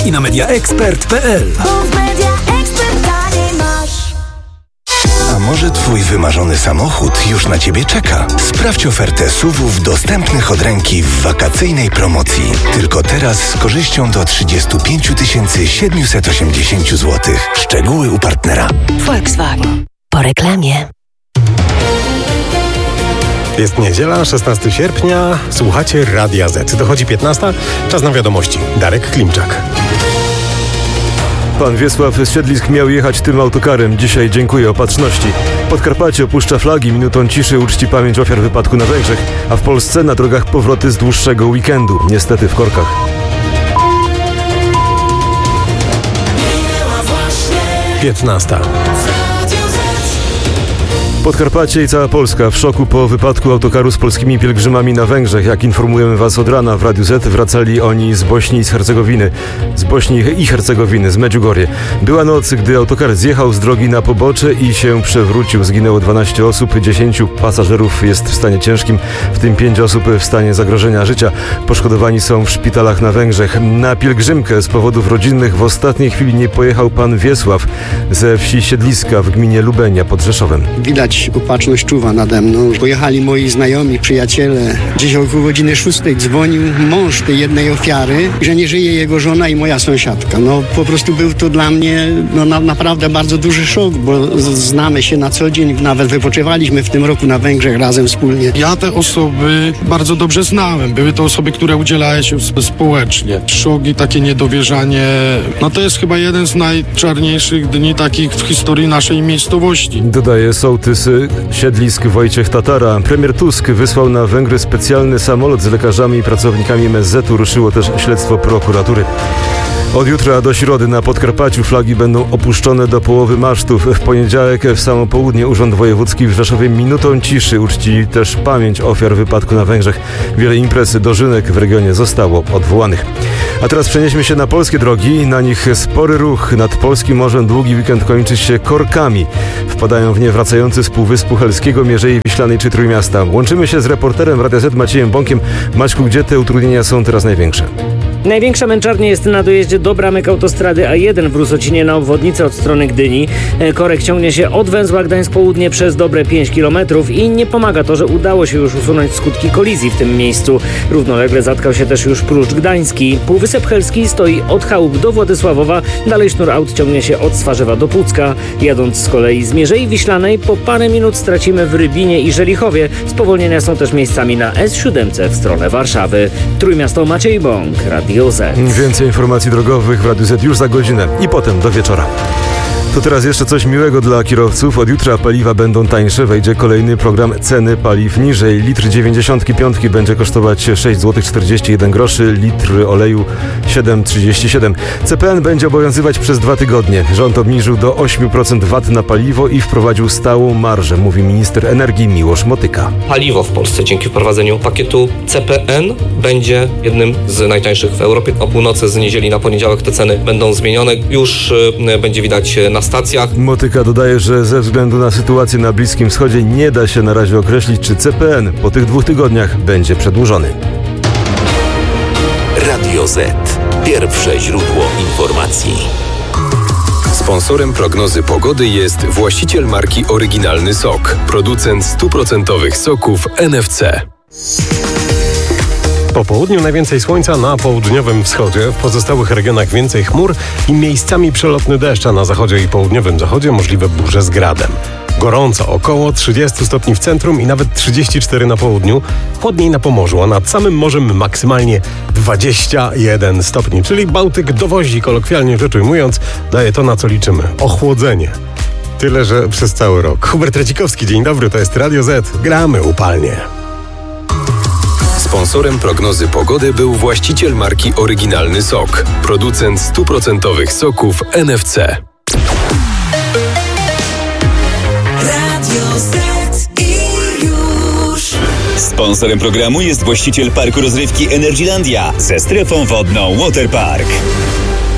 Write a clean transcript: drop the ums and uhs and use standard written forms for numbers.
i na mediaexpert.pl. A może twój wymarzony samochód już na ciebie czeka? Sprawdź ofertę SUV-ów dostępnych od ręki w wakacyjnej promocji. Tylko teraz z korzyścią do 35 780 zł. Szczegóły u partnera. Volkswagen. Po reklamie. Jest niedziela, 16 sierpnia. Słuchacie Radia Z. Dochodzi 15. Czas na wiadomości. Darek Klimczak. Pan Wiesław z Siedlisk miał jechać tym autokarem. Dzisiaj dziękuję opatrzności. Podkarpacie opuszcza flagi, minutą ciszy uczci pamięć ofiar wypadku na Węgrzech, a w Polsce na drogach powroty z dłuższego weekendu. Niestety w korkach. Piętnasta. Podkarpacie i cała Polska w szoku po wypadku autokaru z polskimi pielgrzymami na Węgrzech. Jak informujemy Was od rana w Radiu Z, wracali oni z Bośni i z Hercegowiny. Z Medjugorje. Była noc, gdy autokar zjechał z drogi na pobocze i się przewrócił. Zginęło 12 osób, 10 pasażerów jest w stanie ciężkim, w tym 5 osób w stanie zagrożenia życia. Poszkodowani są w szpitalach na Węgrzech. Na pielgrzymkę z powodów rodzinnych w ostatniej chwili nie pojechał pan Wiesław ze wsi Siedliska w gminie Lubenia pod Rzeszowem. Widać, opatrzność czuwa nade mną. Pojechali moi znajomi, przyjaciele. Gdzieś około godziny 6 dzwonił mąż tej jednej ofiary, że nie żyje jego żona i moja sąsiadka. No po prostu był to dla mnie naprawdę bardzo duży szok, bo znamy się na co dzień, nawet wypoczywaliśmy w tym roku na Węgrzech razem wspólnie. Ja te osoby bardzo dobrze znałem. Były to osoby, które udzielały się społecznie. Szok i takie niedowierzanie. No to jest chyba jeden z najczarniejszych dni takich w historii naszej miejscowości. Dodaje sołtys Siedlisk Wojciech Tatara. Premier Tusk wysłał na Węgry specjalny samolot z lekarzami i pracownikami MSZ-u. Ruszyło też śledztwo prokuratury. Od jutra do środy na Podkarpaciu flagi będą opuszczone do połowy masztów. W poniedziałek w samo południe Urząd Wojewódzki w Rzeszowie minutą ciszy uczci też pamięć ofiar wypadku na Węgrzech. Wiele imprez dożynek w regionie zostało odwołanych. A teraz przenieśmy się na polskie drogi. Na nich spory ruch. Nad polskim morzem długi weekend kończy się korkami. Wpadają w nie wracający z Półwyspu Helskiego, Mierzei Wiślanej czy Trójmiasta. Łączymy się z reporterem Radia Z Maciejem Bąkiem. Maćku, gdzie te utrudnienia są teraz największe? Największa męczarnia jest na dojeździe do bramek autostrady A1 w Rusocinie na obwodnicę od strony Gdyni. Korek ciągnie się od węzła Gdańsk Południe przez dobre 5 km i nie pomaga to, że udało się już usunąć skutki kolizji w tym miejscu. Równolegle zatkał się też już Pruszcz Gdański. Półwysep Helski stoi od Chałup do Władysławowa. Dalej sznur aut ciągnie się od Swarzewa do Pucka. Jadąc z kolei z Mierzei Wiślanej po parę minut stracimy w Rybinie i Żelichowie. Spowolnienia są też miejscami na S7 w stronę Warszawy. Trójmiasto, Maciej Bąk, Radio Z. Więcej informacji drogowych w Radiu Z już za godzinę i potem do wieczora. To teraz jeszcze coś miłego dla kierowców. Od jutra paliwa będą tańsze. Wejdzie kolejny program ceny paliw niżej. Litr 95 będzie kosztować 6,41 zł, litr oleju 7,37. CPN będzie obowiązywać przez 2 tygodnie. Rząd obniżył do 8% VAT na paliwo i wprowadził stałą marżę, mówi minister energii Miłosz Motyka. Paliwo w Polsce dzięki wprowadzeniu pakietu CPN będzie jednym z najtańszych w Europie. O północy z niedzieli na poniedziałek te ceny będą zmienione. Już będzie widać na stacjach. Motyka dodaje, że ze względu na sytuację na Bliskim Wschodzie nie da się na razie określić, czy CPN po tych 2 tygodniach będzie przedłużony. Radio Z. Pierwsze źródło informacji. Sponsorem prognozy pogody jest właściciel marki Oryginalny Sok, producent 100% soków NFC. Po południu najwięcej słońca na południowym wschodzie, w pozostałych regionach więcej chmur i miejscami przelotny deszcz, a na zachodzie i południowym zachodzie możliwe burze z gradem. Gorąco, około 30 stopni w centrum i nawet 34 na południu, chłodniej na Pomorzu, a nad samym morzem maksymalnie 21 stopni, czyli Bałtyk dowozi, kolokwialnie rzecz ujmując, daje to, na co liczymy. Ochłodzenie. Tyle, że przez cały rok. Hubert Radzikowski, dzień dobry, to jest Radio Z. Gramy upalnie. Sponsorem prognozy pogody był właściciel marki Oryginalny Sok, producent 100% soków NFC. Radio Z i już. Sponsorem programu jest właściciel parku rozrywki Energylandia ze strefą wodną Waterpark.